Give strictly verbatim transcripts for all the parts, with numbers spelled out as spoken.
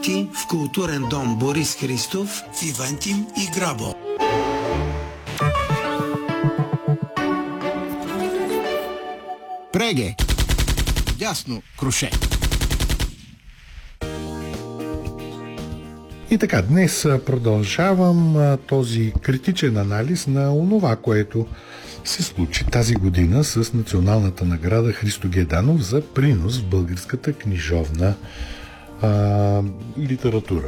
Концерти в културен дом Борис Христов в Ивантим и Грабо. Преге. Дясно круше. И така, днес продължавам този критичен анализ на онова, което се случи тази година с националната награда Христо Геданов за принос в българската книжовна а, литература.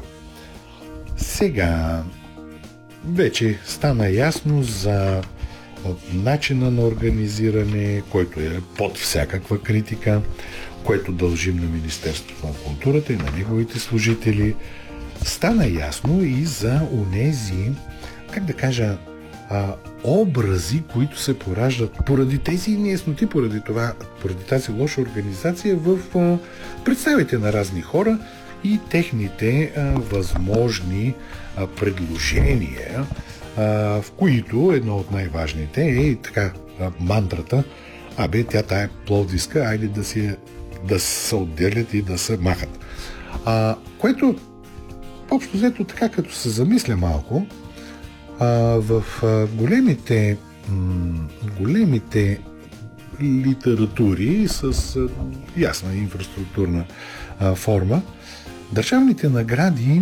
Сега вече стана ясно за начина на организиране, който е под всякаква критика, което дължим на Министерството на културата и на неговите служители. Стана ясно и за онези, как да кажа, а, образи, които се пораждат поради тези неясноти, поради това, поради тази лоша организация в а, представите на разни хора и техните а, възможни а, предложения, а, в които едно от най-важните е така а, мантрата: абе, тя тая пловдивска, айде да, си, да се отделят и да се махат. А, което общо взето, така като се замисля малко, а, в а, големите, м- големите литератури с а, ясна инфраструктурна а, форма, държавните награди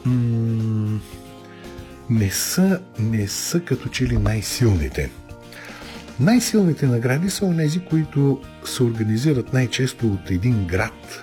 м- не са, не са като че ли най-силните. Най-силните награди са онези, които се организират най-често от един град.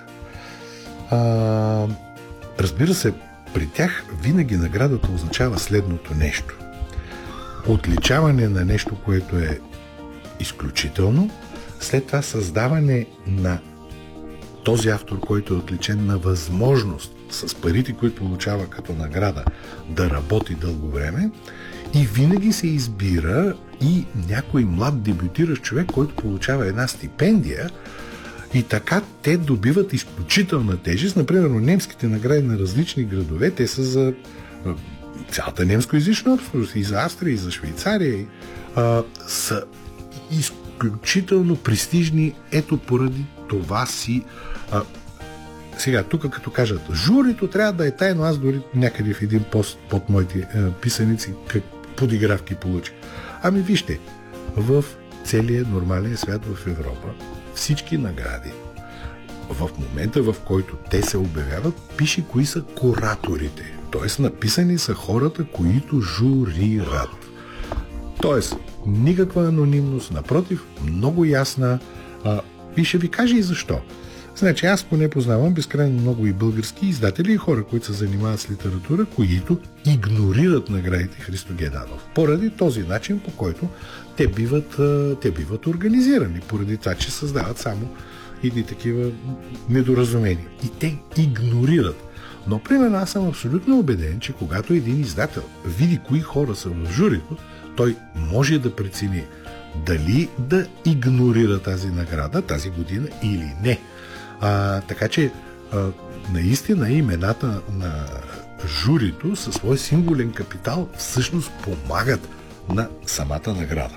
А, разбира се, при тях винаги наградата означава следното нещо: отличаване на нещо, което е изключително, след това създаване на този автор, който е отличен, на възможност с парите, които получава като награда, да работи дълго време, и винаги се избира и някой млад дебютиращ човек, който получава една стипендия. И така те добиват изключителна тежест. Например, немските награди на различни градове, те са за цялата немскоязична общност, и за Австрия, и за Швейцария, а, са изключително престижни. Ето поради това си. А, сега, тук като кажат, журито трябва да е тайно, аз дори някъде в един пост под моите а, писаници как подигравки получих. Ами вижте, в целия нормален свят в Европа всички награди, в момента, в който те се обявяват, пише кои са кураторите. Тоест написани са хората, които журират. Тоест никаква анонимност, напротив, много ясна. А, и ще ви кажа и защо. Значи, аз поне познавам безкрайно много и български издатели и хора, които се занимават с литература, които игнорират наградите Христо Геданов. Поради този начин, по който те биват, те биват организирани, поради това, че създават само едни такива недоразумения. И те игнорират. Но, примерно, аз съм абсолютно убеден, че когато един издател види кои хора са в журито, той може да прецени дали да игнорира тази награда тази година или не. А, така че а, наистина имената на журито със свой символен капитал всъщност помагат на самата награда.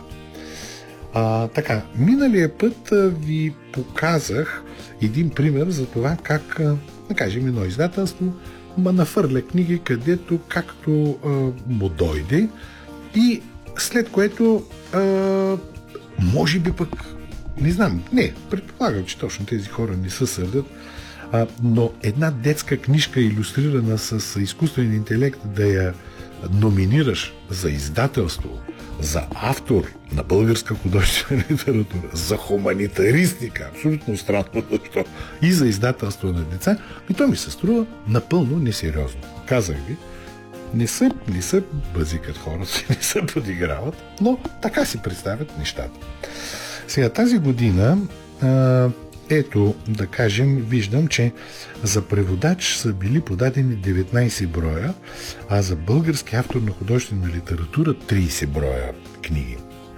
А, така, миналия път а, ви показах един пример за това как, а, да кажем, едно издателство ма нафърля книги, където както а, му дойде, и след което а, може би пък не знам, не, предполагам, че точно тези хора не се сърдят, а, но една детска книжка, илюстрирана с изкуствен интелект, да я номинираш за издателство, за автор на българска художествена литература, за хуманитаристика, абсолютно странно защо, и за издателство на деца, и то ми се струва напълно несериозно. Казах ви, не са, не са бъзикат хората, не се подиграват, но така си представят нещата. Сега, тази година, а, ето, да кажем, виждам, че за преводач са били подадени деветнайсет броя, а за български автор на художествена литература трийсет броя книги.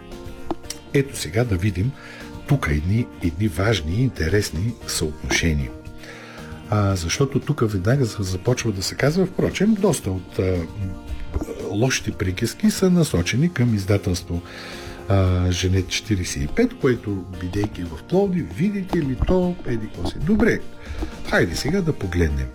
Ето сега да видим тук едни, едни важни и интересни съотношения. А, защото тук веднага започва да се казва, впрочем, доста от а, лошите приказки са насочени към издателство Женет четирийсет и пет, което, бидейки в Пловдив, видите ли то, еди какво си. Добре, хайде сега да погледнем.